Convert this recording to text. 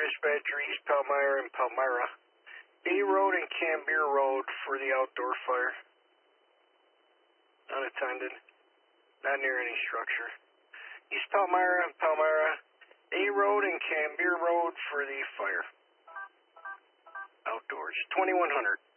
dispatcher, East Palmyra and Palmyra. A Road and Cambier Road for the outdoor fire. Unattended. Not near any structure. East Palmyra and Palmyra. A Road and Cambier Road for the fire. Outdoors. 2100.